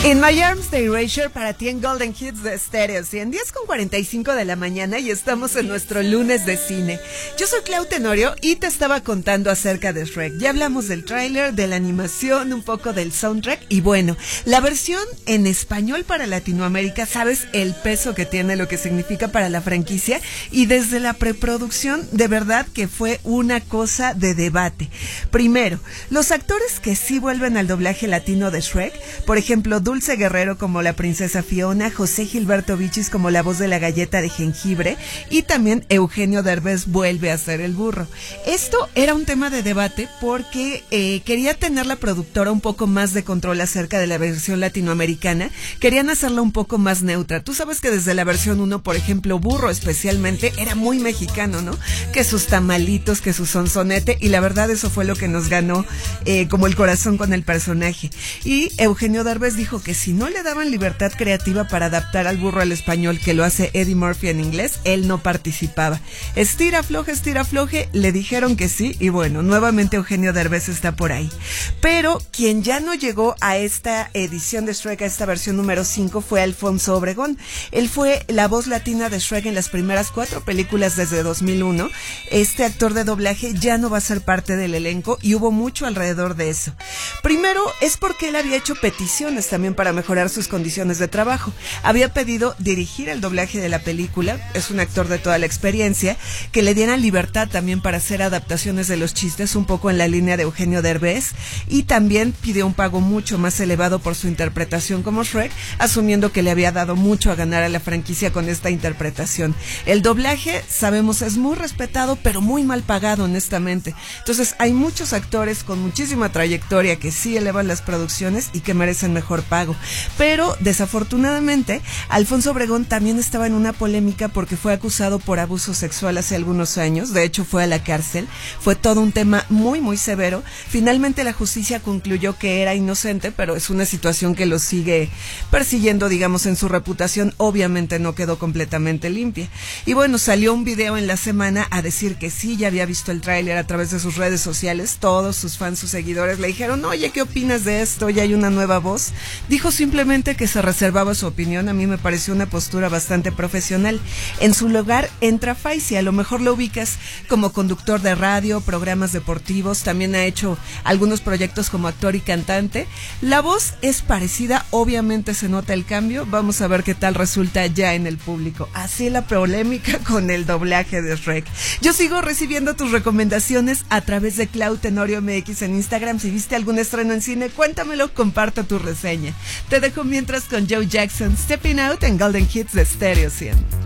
In My Arms de Erasure para ti en Golden Hits de Stereo 100, 10:45 de la mañana y estamos en nuestro lunes de cine. Yo soy Clau Tenorio y te estaba contando acerca de Shrek. Ya hablamos del tráiler, de la animación, un poco del soundtrack y bueno, la versión en español para Latinoamérica, sabes el peso que tiene, lo que significa para la franquicia y desde la preproducción de verdad que fue una cosa de debate. Primero, los actores que sí vuelven al doblaje latino de Shrek, por ejemplo, Dulce Guerrero como la princesa Fiona, José Gilberto Bichis como la voz de la galleta de jengibre y también Eugenio Derbez vuelve a ser el burro. Esto era un tema de debate porque quería tener la productora un poco más de control acerca de la versión latinoamericana, querían hacerla un poco más neutra. Tú sabes que desde la versión 1, por ejemplo, Burro especialmente era muy mexicano, ¿no? Que sus tamalitos, que su sonsonete y la verdad eso fue lo que nos ganó como el corazón con el personaje. Y Eugenio Derbez dijo que si no le daban libertad creativa para adaptar al burro al español, que lo hace Eddie Murphy en inglés, él no participaba. Estira, afloje, le dijeron que sí y bueno, nuevamente Eugenio Derbez está por ahí. Pero quien ya no llegó a esta edición de Shrek, a esta versión número 5, fue Alfonso Obregón. Él fue la voz latina de Shrek en las primeras 4 películas desde 2001. Este actor de doblaje ya no va a ser parte del elenco y hubo mucho alrededor de eso. Primero es porque él había hecho peticiones también para mejorar sus condiciones de trabajo. Había pedido dirigir el doblaje de la película, es un actor de toda la experiencia, que le dieran libertad también para hacer adaptaciones de los chistes un poco en la línea de Eugenio Derbez y también pidió un pago mucho más elevado por su interpretación como Shrek, asumiendo que le había dado mucho a ganar a la franquicia con esta interpretación. El doblaje, sabemos, es muy respetado, pero muy mal pagado, honestamente. Entonces hay muchos actores con muchísima trayectoria que sí elevan las producciones y que merecen mejor pago. Pero desafortunadamente Alfonso Obregón también estaba en una polémica porque fue acusado por abuso sexual hace algunos años, de hecho fue a la cárcel, fue todo un tema muy muy severo. Finalmente la justicia concluyó que era inocente, pero es una situación que lo sigue persiguiendo, digamos, en su reputación, obviamente no quedó completamente limpia. Y bueno, salió un video en la semana a decir que sí, ya había visto el tráiler a través de sus redes sociales, todos sus fans, sus seguidores le dijeron, oye, ¿qué opinas de esto? Ya hay una nueva voz. Dijo simplemente que se reservaba su opinión. A mí me pareció una postura bastante profesional. En su lugar entra Faisy, a lo mejor lo ubicas como conductor de radio, programas deportivos, también ha hecho algunos proyectos como actor y cantante. La voz es parecida, obviamente se nota el cambio, vamos a ver qué tal resulta ya en el público. Así la polémica con el doblaje de Shrek. Yo sigo recibiendo tus recomendaciones a través de Clau Tenorio MX en Instagram. Si viste algún estreno en cine, cuéntamelo, comparto tu reseña. Te dejo mientras con Joe Jackson, Stepping Out en Golden Hits de Stereo 100.